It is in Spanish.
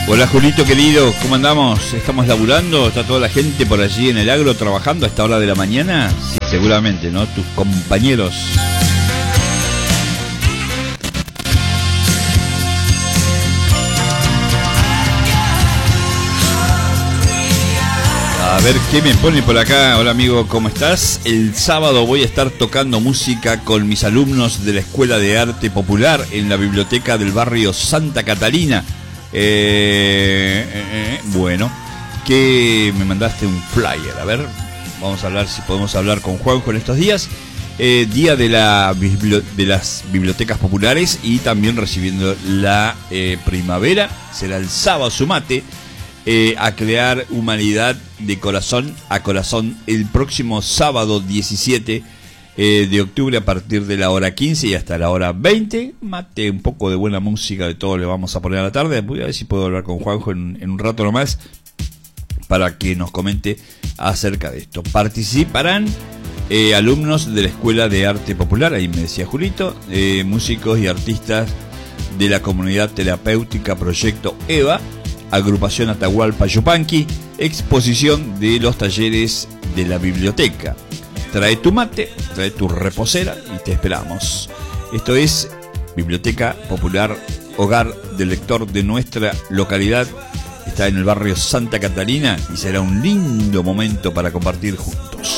Hola Julito querido, ¿cómo andamos? ¿Estamos laburando? ¿Está toda la gente por allí en el agro trabajando a esta hora de la mañana? Sí, seguramente, ¿no? Tus compañeros. A ver qué me pone por acá. Hola amigo, ¿cómo estás? El sábado voy a estar tocando música con mis alumnos de la Escuela de Arte Popular en la biblioteca del barrio Santa Catalina. Bueno, que me mandaste un flyer. A ver, vamos a hablar si podemos hablar con Juanjo en estos días. Día de las bibliotecas populares y también recibiendo la primavera. Será el sábado, sumate. A crear humanidad de corazón a corazón el próximo sábado 17 de octubre a partir de la hora 15 y hasta la hora 20. Mate, un poco de buena música, de todo le vamos a poner a la tarde. Voy a ver si puedo hablar con Juanjo en un rato nomás para que nos comente acerca de esto. Participarán alumnos de la Escuela de Arte Popular, ahí me decía Julito, músicos y artistas de la comunidad terapéutica Proyecto EVA, Agrupación Atahualpa Yupanqui, exposición de los talleres de la biblioteca. Trae tu mate, trae tu reposera y te esperamos. Esto es Biblioteca Popular, hogar del lector de nuestra localidad. Está en el barrio Santa Catalina y será un lindo momento para compartir juntos.